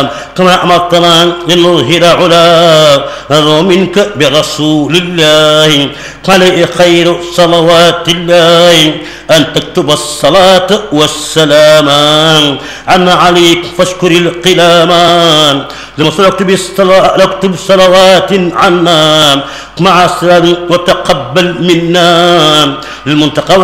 كما أمرتنا لنظهر علا منك برسول الله عليه خير صلوات الله أن تكتب الصلاة والسلام عنا عليك فاشكر القلامان لما اكتب صلوات عنا مع السلام وتقبل منا المنتقى